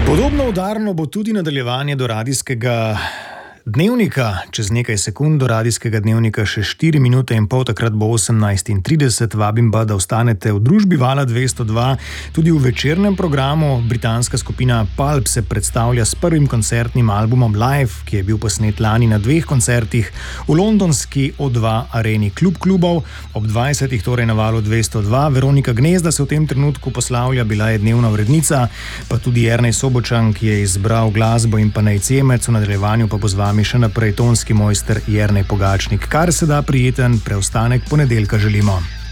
Podobno udarno bo tudi nadaljevanje do radijskega dnevnika. Čez nekaj sekund do radijskega dnevnika še 4 minute in pol, takrat bo 18:30. Vabim pa, da ostanete v družbi Vala 202. Tudi v večernem programu britanska skupina Pulp se predstavlja s prvim koncertnim albumom Live, ki je bil posnet lani na 2 koncertih v londonski O2 areni Klub klubov. Ob 20. torej na Valu 202. Veronika Gnezda se v tem trenutku poslavlja, bila je dnevna urednica, pa tudi Jernej Sobočan, ki je izbral glasbo, in pa Nej Cemec. V nadaljevanju pa bo z vami še naprej tonski mojster Jernej Pogačnik. Kar se da prijeten preostanek ponedeljka želimo.